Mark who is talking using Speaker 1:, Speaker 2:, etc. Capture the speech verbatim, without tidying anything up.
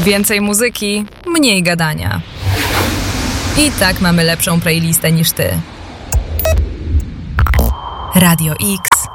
Speaker 1: Więcej muzyki, mniej gadania. I tak mamy lepszą playlistę niż ty. Radio X